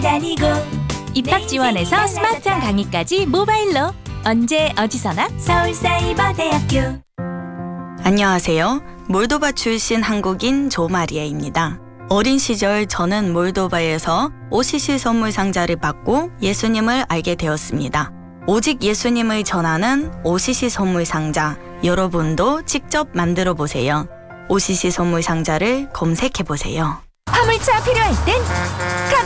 다니고 입학 지원에서 스마트한 강의까지 모바일로 언제 어디서나 서울사이버대학교. 안녕하세요. 몰도바 출신 한국인 조마리아입니다. 어린 시절 저는 몰도바에서 OCC 선물 상자를 받고 예수님을 알게 되었습니다. 오직 예수님을 전하는 OCC 선물 상자, 여러분도 직접 만들어 보세요. OCC 선물 상자를 검색해 보세요. 화물차 필요할 땐